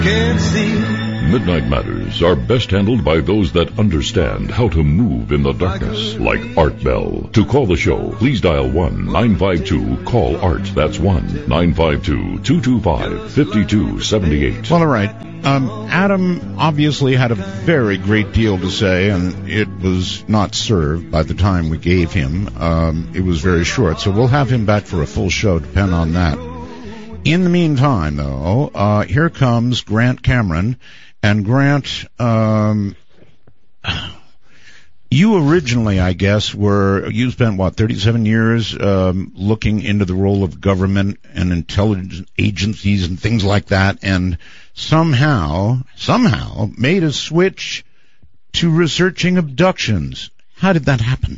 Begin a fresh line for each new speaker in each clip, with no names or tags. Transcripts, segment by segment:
Can't see.
Midnight Matters are best handled by those that understand how to move in the darkness, like Art Bell. To call the show, please dial 1-952-CALL-ART. That's 1-952-225-5278.
Well, all right. Adam obviously had a very great deal to say, and it was not served by the time we gave him. It was very short, so we'll have him back for a full show, depend on that. In the meantime, though, here comes Grant Cameron. And Grant, you originally, I guess, you spent, 37 years looking into the role of government and intelligence agencies and things like that, and somehow made a switch to researching abductions. How did that happen?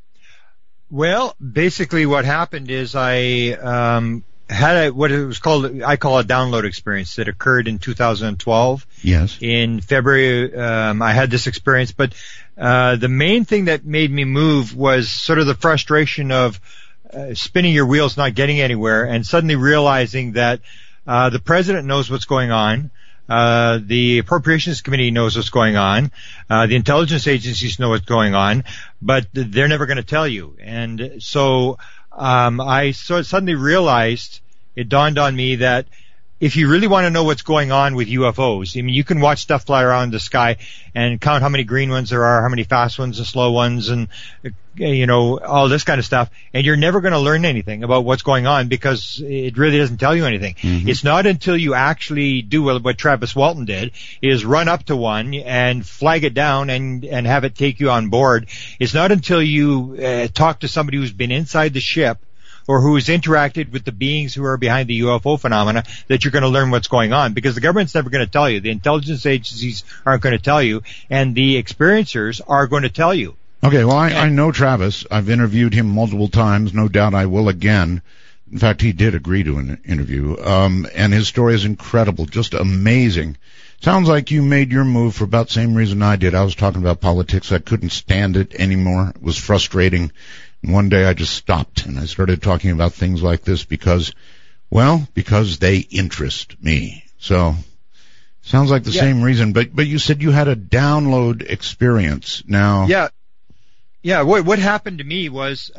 Well, basically what happened is I had what it was called, I call a download experience that occurred in 2012.
Yes.
In February, I had this experience, but the main thing that made me move was sort of the frustration of spinning your wheels, not getting anywhere, and suddenly realizing that the president knows what's going on. The Appropriations Committee knows what's going on. The intelligence agencies know what's going on, but they're never going to tell you. And so I suddenly realized, it dawned on me that if you really want to know what's going on with UFOs, I mean, you can watch stuff fly around the sky and count how many green ones there are, how many fast ones and slow ones, and, all this kind of stuff, and you're never going to learn anything about what's going on because it really doesn't tell you anything. Mm-hmm. It's not until you actually do what Travis Walton did, is run up to one and flag it down and have it take you on board. It's not until you talk to somebody who's been inside the ship or who's interacted with the beings who are behind the UFO phenomena that you're going to learn what's going on, because the government's never going to tell you. The intelligence agencies aren't going to tell you, and the experiencers are going to tell you.
Okay, well, I know Travis. I've interviewed him multiple times. No doubt I will again. In fact, he did agree to an interview. And his story is incredible, just amazing. Sounds like you made your move for about the same reason I did. I was talking about politics. I couldn't stand it anymore. It was frustrating. And one day I just stopped and I started talking about things like this because they interest me. So, sounds like the same reason. But you said you had a download experience. Now.
Yeah, what happened to me was,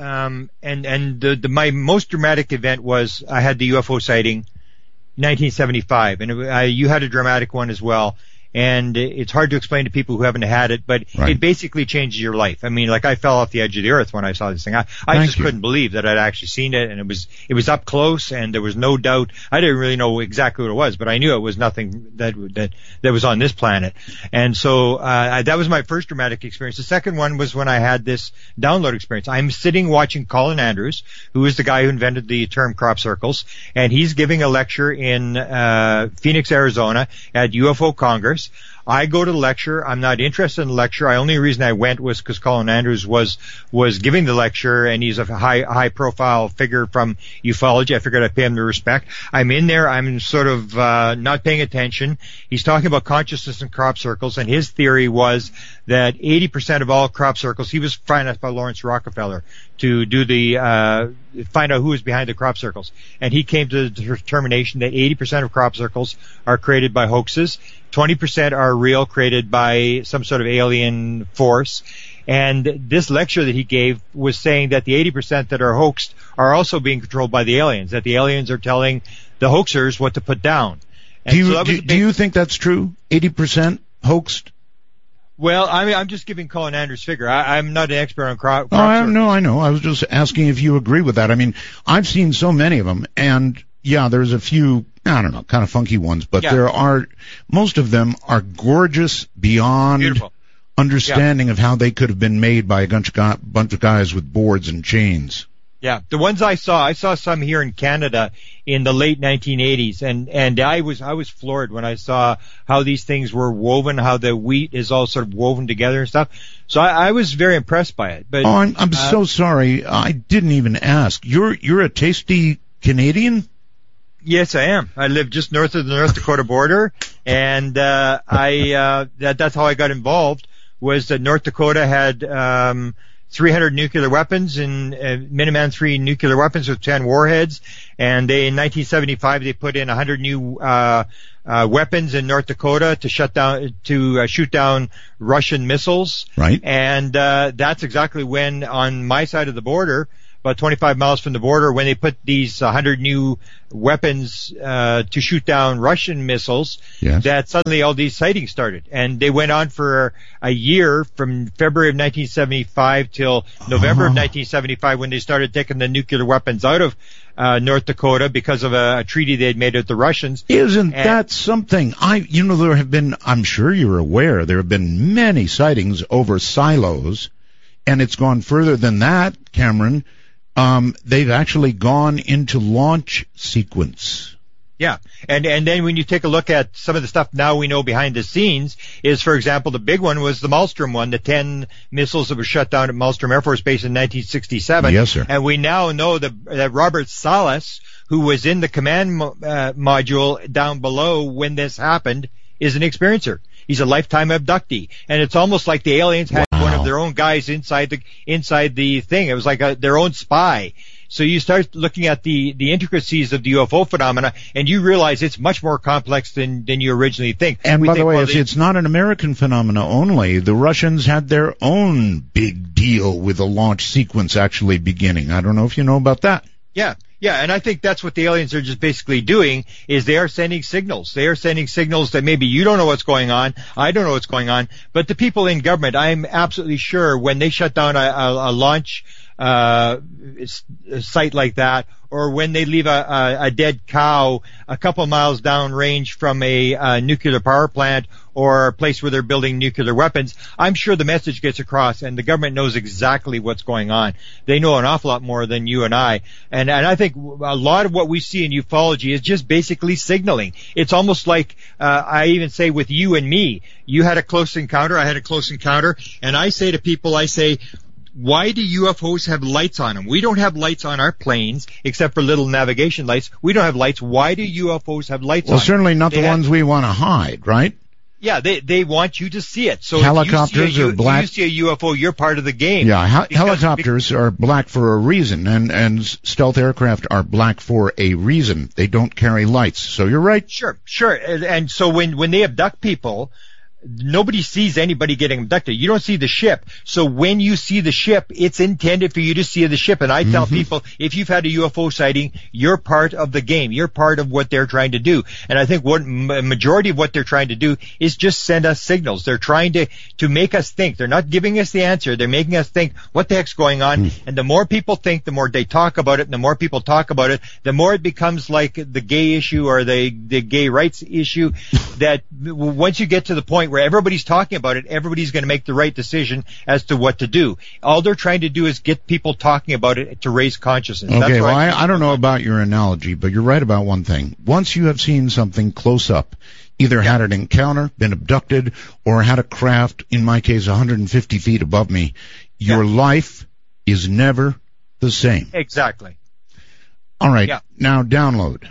my most dramatic event was I had the UFO sighting 1975, and you had a dramatic one as well. And it's hard to explain to people who haven't had it, but It basically changes your life. I mean, like, I fell off the edge of the earth when I saw this thing. I just couldn't believe that I'd actually seen it, and it was up close, and there was no doubt. I didn't really know exactly what it was, but I knew it was nothing that was on this planet. And so that was my first dramatic experience. The second one was when I had this download experience. I'm sitting watching Colin Andrews, who is the guy who invented the term crop circles, and he's giving a lecture in Phoenix, Arizona at UFO Congress. I go to the lecture. I'm not interested in the lecture. The only reason I went was because Colin Andrews was giving the lecture, and he's a high profile figure from ufology. I figured I'd pay him the respect. I'm in there. I'm sort of not paying attention. He's talking about consciousness and crop circles, and his theory was that 80% of all crop circles, he was financed by Lawrence Rockefeller to do find out who is behind the crop circles. And he came to the determination that 80% of crop circles are created by hoaxes. 20% are real, created by some sort of alien force. And this lecture that he gave was saying that the 80% that are hoaxed are also being controlled by the aliens, that the aliens are telling the hoaxers what to put down. And
do you think that's true? 80% hoaxed?
Well, I'm just giving Colin Andrews' figure. I'm not an expert on crop
I know. I was just asking if you agree with that. I mean, I've seen so many of them, and there's a few, I don't know, kind of funky ones, but most of them are gorgeous beyond understanding of how they could have been made by a bunch of guys with boards and chains.
Yeah, the ones I saw some here in Canada in the late 1980s, and I was floored when I saw how these things were woven, how the wheat is all sort of woven together and stuff. So I was very impressed by it. But
I'm so sorry, I didn't even ask. You're a tasty Canadian?
Yes, I am. I live just north of the North Dakota border, and that's how I got involved. Was that North Dakota had 300 nuclear weapons and Minuteman III nuclear weapons with 10 warheads, and in 1975 they put in 100 new weapons in North Dakota to shoot down Russian missiles.
Right.
And that's exactly when, on my side of the border, about 25 miles from the border, when they put these 100 new weapons to shoot down Russian missiles,
yes,
that suddenly all these sightings started. And they went on for a year, from February of 1975 till November of 1975, when they started taking the nuclear weapons out of North Dakota because of a treaty they had made with the Russians.
Isn't that something? There have been, I'm sure you're aware, there have been many sightings over silos, and it's gone further than that, Cameron. They've actually gone into launch sequence.
Yeah. And then when you take a look at some of the stuff now we know behind the scenes is, for example, the big one was the Malmstrom one, the 10 missiles that were shut down at Malmstrom Air Force Base in 1967.
Yes, sir.
And we now know that Robert Salas, who was in the command module down below when this happened, is an experiencer. He's a lifetime abductee. And it's almost like the aliens had one of their own guys inside the thing. It was like their own spy. So you start looking at the intricacies of the UFO phenomena, and you realize it's much more complex than you originally think.
And by the way, it's not an American phenomena only. The Russians had their own big deal with the launch sequence actually beginning. I don't know if you know about that.
Yeah. Yeah, and I think that's what the aliens are just basically doing, is they are sending signals. They are sending signals that maybe you don't know what's going on, I don't know what's going on, but the people in government, I'm absolutely sure when they shut down a launch site like that, or when they leave a dead cow a couple miles downrange from a nuclear power plant or a place where they're building nuclear weapons, I'm sure the message gets across and the government knows exactly what's going on. They know an awful lot more than you and I. And I think a lot of what we see in ufology is just basically signaling. It's almost like, I even say with you and me, you had a close encounter, I had a close encounter, and I say to people, why do UFOs have lights on them? We don't have lights on our planes, except for little navigation lights. We don't have lights. Why do UFOs have lights on them?
Well, certainly not the ones we want to hide, right?
Yeah, they want you to see it. So
helicopters are black.
If you see a UFO, you're part of the game.
Yeah, helicopters are black for a reason, and stealth aircraft are black for a reason. They don't carry lights. So you're right.
Sure. And so when they abduct people, nobody sees anybody getting abducted. You don't see the ship. So when you see the ship, it's intended for you to see the ship. And I tell people, if you've had a UFO sighting, you're part of the game. You're part of what they're trying to do. And I think what majority of what they're trying to do is just send us signals. They're trying to make us think. They're not giving us the answer. They're making us think, what the heck's going on? And the more people think, the more they talk about it. And the more people talk about it, the more it becomes like the gay issue or the gay rights issue, that once you get to the point where everybody's talking about it, everybody's going to make the right decision as to what to do. All they're trying to do is get people talking about it to raise consciousness.
Okay, well, I don't know about your analogy, but you're right about one thing. Once you have seen something close up, either had an encounter, been abducted, or had a craft, in my case 150 feet above me, your life is never the same.
Exactly.
All right, now download.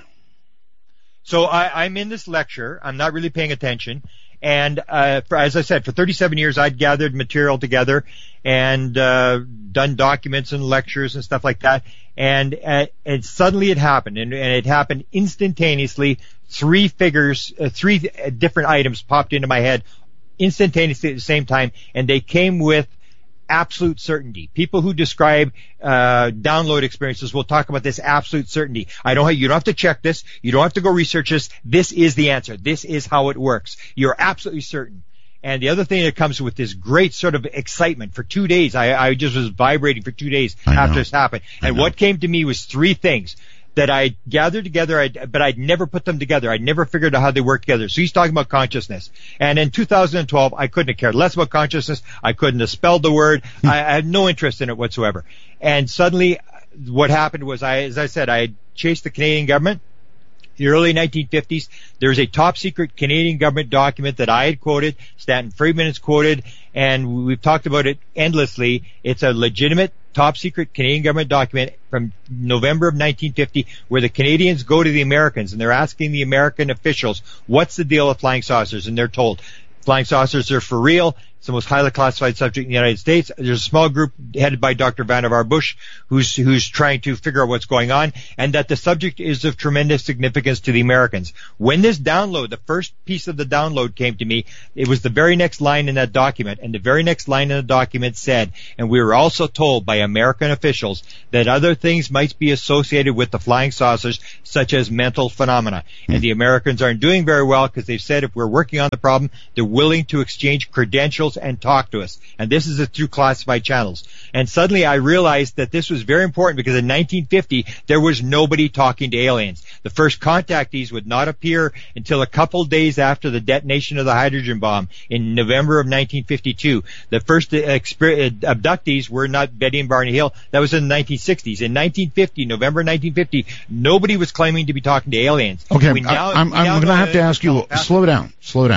So I'm in this lecture. I'm not really paying attention. And as I said, for 37 years, I'd gathered material together and done documents and lectures and stuff like that. And suddenly it happened, and it happened instantaneously. Three different items popped into my head instantaneously at the same time, and they came with absolute certainty. People who describe download experiences will talk about this absolute certainty. You don't have to check this. You don't have to go research this. This is the answer. This is how it works. You're absolutely certain. And the other thing that comes with this great sort of excitement for 2 days, I just was vibrating for 2 days after this happened. And what came to me was three things that I gathered together, but I'd never put them together. I'd never figured out how they work together. So he's talking about consciousness. And in 2012, I couldn't have cared less about consciousness. I couldn't have spelled the word. I had no interest in it whatsoever. And suddenly what happened was, as I said, I had chased the Canadian government. The early 1950s, there was a top secret Canadian government document that I had quoted, Stanton Friedman has quoted, and we've talked about it endlessly. It's a legitimate top secret Canadian government document from November of 1950 where the Canadians go to the Americans and they're asking the American officials, what's the deal with flying saucers? And they're told, flying saucers are for real. It's the most highly classified subject in the United States. There's a small group headed by Dr. Vannevar Bush who's trying to figure out what's going on, and that the subject is of tremendous significance to the Americans. When this download, the first piece of the download came to me, it was the very next line in that document, and the very next line in the document said, and we were also told by American officials that other things might be associated with the flying saucers, such as mental phenomena. And the Americans aren't doing very well because they've said if we're working on the problem, they're willing to exchange credentials and talk to us. And this is through classified channels. And suddenly I realized that this was very important because in 1950, there was nobody talking to aliens. The first contactees would not appear until a couple days after the detonation of the hydrogen bomb in November of 1952. The first abductees were not Betty and Barney Hill. That was in the 1960s. In 1950, November 1950, nobody was claiming to be talking to aliens.
Okay, I'm going to have to ask you, slow down.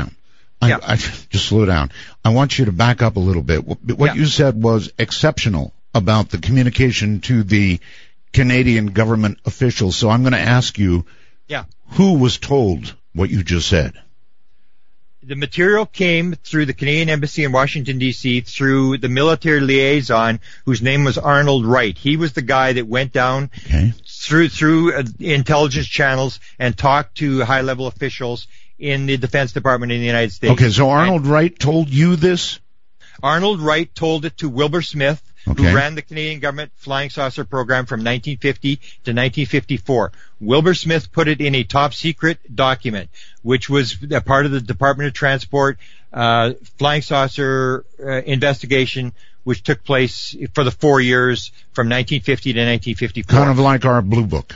I just slow down. I want you to back up a little bit. What you said was exceptional about the communication to the Canadian government officials. So I'm going to ask you, who was told what you just said?
The material came through the Canadian Embassy in Washington, D.C., through the military liaison, whose name was Arnold Wright. He was the guy that went down through intelligence channels and talked to high-level officials in the Defense Department in the United States.
Okay, so Arnold Wright told you this?
Arnold Wright told it to Wilbur Smith, who ran the Canadian government flying saucer program from 1950 to 1954. Wilbur Smith put it in a top secret document, which was a part of the Department of Transport flying saucer investigation, which took place for the 4 years from 1950 to 1954.
Kind of like our Blue Book.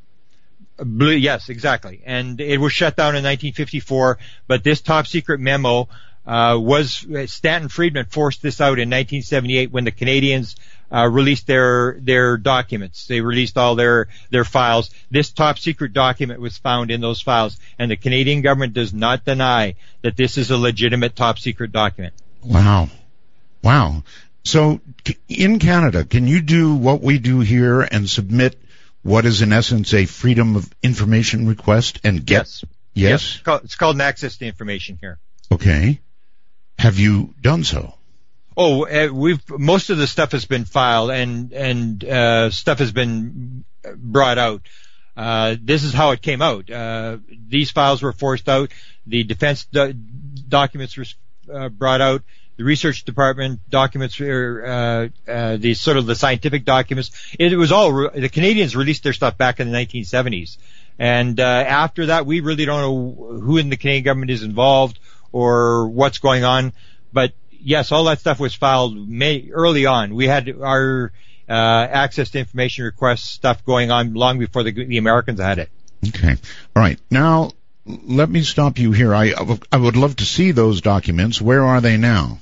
Yes, exactly. And it was shut down in 1954, but this top secret memo Stanton Friedman forced this out in 1978 when the Canadians released their documents. They released all their files. This top secret document was found in those files, and the Canadian government does not deny that this is a legitimate top secret document.
Wow. So in Canada, can you do what we do here and submit what is in essence a freedom of information request and get? Yes?
It's called an access to information here.
Okay. Have you done so?
Most of the stuff has been filed and stuff has been brought out. This is how it came out. These files were forced out. The defense documents were brought out. The research department documents were the scientific documents. It was all the Canadians released their stuff back in the 1970s, and after that, we really don't know who in the Canadian government is involved or what's going on. But yes, all that stuff was filed early on. We had our access to information request stuff going on long before the Americans had it.
Okay, all right. Now let me stop you here. I would love to see those documents. Where are they now?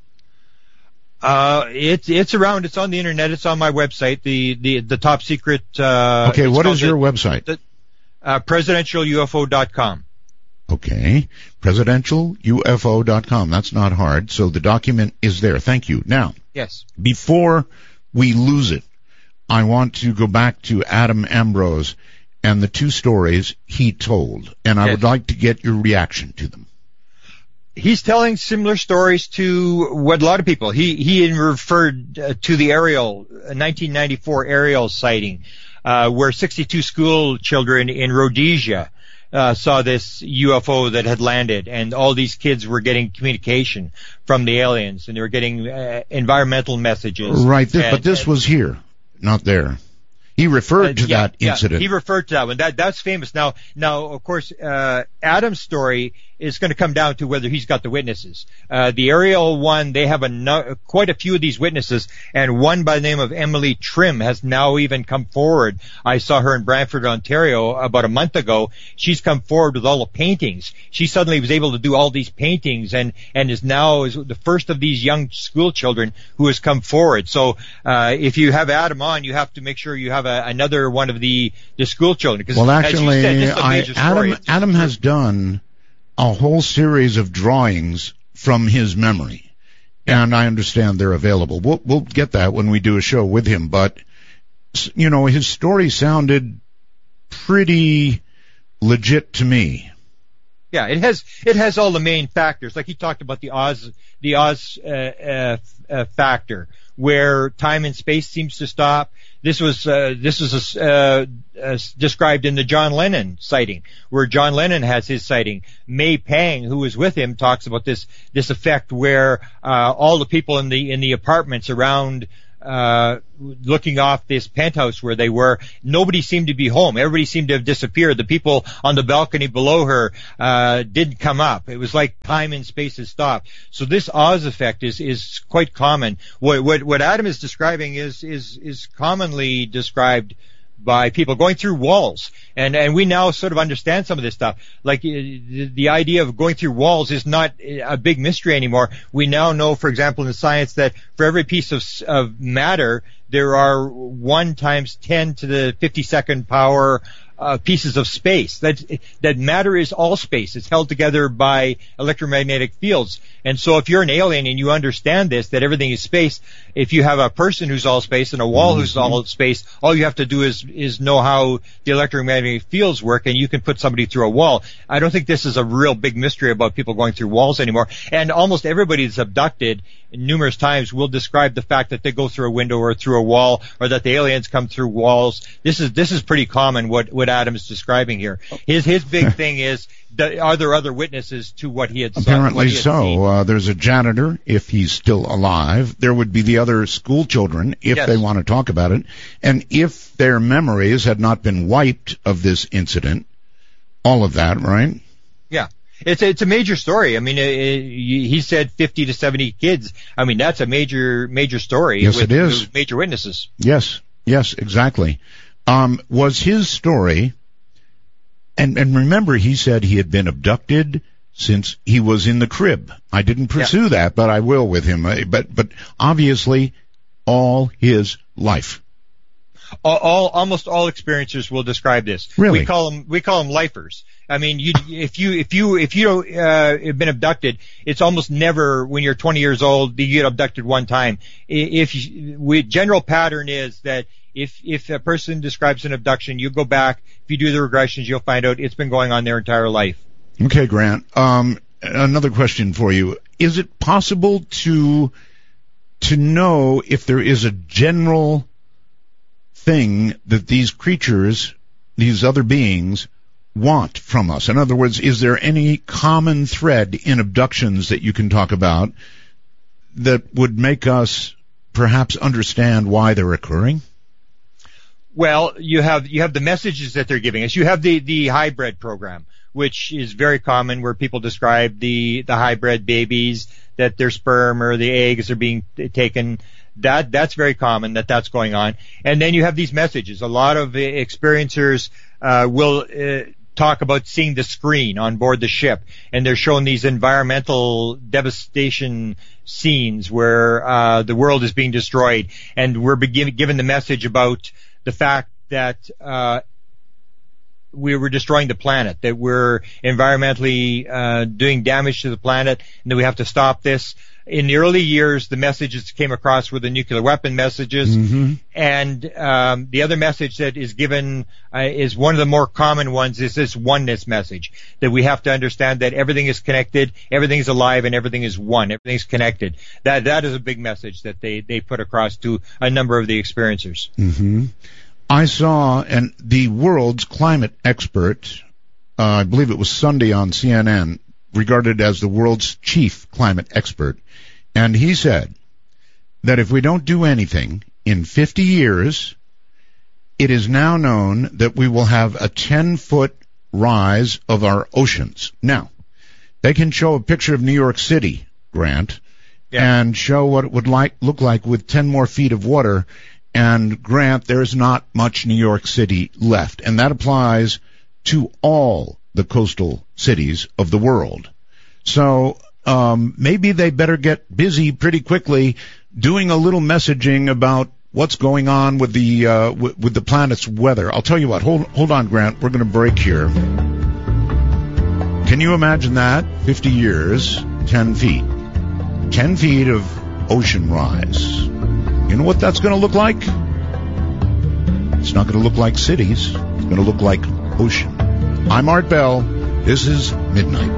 It's around. It's on the internet. It's on my website. The top secret.
Okay, what is your website?
Presidentialufo.com.
Okay, presidentialufo.com. That's not hard. So the document is there. Thank you. Now,
yes.
Before we lose it, I want to go back to Adam Ambrose and the two stories he told, and I would like to get your reaction to them.
He's telling similar stories to what a lot of people. He referred to the Ariel 1994 Ariel sighting, where 62 school children in Rhodesia saw this UFO that had landed, and all these kids were getting communication from the aliens, and they were getting environmental messages.
Right, but this was here, not there. He referred to that incident.
He referred to that one. That's famous. Now, of course, Adam's story is going to come down to whether he's got the witnesses. The Ariel one, they have quite a few of these witnesses, and one by the name of Emily Trim has now even come forward. I saw her in Brantford, Ontario about a month ago. She's come forward with all the paintings. She suddenly was able to do all these paintings and is now the first of these young school children who has come forward. So, if you have Adam on, you have to make sure you have another one of the school children.
Well, actually, Adam has done a whole series of drawings from his memory, and I understand they're available. We'll get that when we do a show with him, but, you know, his story sounded pretty legit to me.
Yeah, it has all the main factors. Like he talked about the Oz factor, where time and space seems to stop. This was described in the John Lennon sighting, where John Lennon has his sighting. May Pang, who was with him, talks about this effect where all the people in the apartments around looking off this penthouse where they were, nobody seemed to be home. Everybody seemed to have disappeared. The people on the balcony below her didn't come up. It was like time and space has stopped. So this Oz effect is quite common. What Adam is describing is commonly described by people going through walls, and we now sort of understand some of this stuff. Like the idea of going through walls is not a big mystery anymore. We now know, for example, in science, that for every piece of matter, there are 1 × 10 to the 52nd power pieces of space. That matter is all space. It's held together by electromagnetic fields. And so if you're an alien and you understand this, that everything is space, if you have a person who's all space and a wall who's all space, all you have to do is know how the electromagnetic fields work, and you can put somebody through a wall. I don't think this is a real big mystery about people going through walls anymore. And almost everybody that's abducted numerous times will describe the fact that they go through a window or through a wall, or that the aliens come through walls. This is pretty common, what Adam is describing here. His big thing is, are there other witnesses to what he had saw?
Apparently so. There's a janitor, if he's still alive. There would be the other school children, if they want to talk about it. And if their memories had not been wiped of this incident, all of that, right?
Yeah. It's a major story. I mean, he said 50 to 70 kids. I mean, that's a major story.
Yes, it is.
With major witnesses.
Yes, exactly. Was his story... And remember, he said he had been abducted since he was in the crib. I didn't pursue that, but I will with him. But obviously, all his life.
Almost all experiencers will describe this.
Really?
We call them lifers. I mean, if you have been abducted, it's almost never when you're 20 years old that you get abducted one time. General pattern is that if a person describes an abduction, you go back. If you do the regressions, you'll find out it's been going on their entire life.
Okay, Grant. Another question for you: is it possible to know if there is a general thing that these creatures, these other beings, want from us? In other words, is there any common thread in abductions that you can talk about that would make us perhaps understand why they're occurring?
Well, you have the messages that they're giving us. You have the hybrid program, which is very common, where people describe the hybrid babies, that their sperm or the eggs are being taken. That's very common, that's going on. And then you have these messages. A lot of experiencers will talk about seeing the screen on board the ship, and they're showing these environmental devastation scenes where the world is being destroyed, and we're given the message about the fact that we were destroying the planet, that we're environmentally doing damage to the planet, and that we have to stop this. In the early years, the messages came across were the nuclear weapon messages, and the other message that is given is one of the more common ones, is this oneness message, that we have to understand that everything is connected, everything is alive, and everything is one, everything is connected. That is a big message that they put across to a number of the experiencers.
I saw, and the world's climate expert, I believe it was Sunday on CNN, regarded as the world's chief climate expert, and he said that if we don't do anything, in 50 years, it is now known that we will have a 10-foot rise of our oceans. Now, they can show a picture of New York City, Grant, and show what it would look like with 10 more feet of water, and Grant, there's not much New York City left, and that applies to all the coastal cities of the world. So maybe they better get busy pretty quickly doing a little messaging about what's going on with the planet's weather. I'll tell you what. Hold on, Grant. We're going to break here. Can you imagine that? 50 years, 10 feet. 10 feet of ocean rise. You know what that's going to look like? It's not going to look like cities. It's going to look like ocean. I'm Art Bell. This is midnight.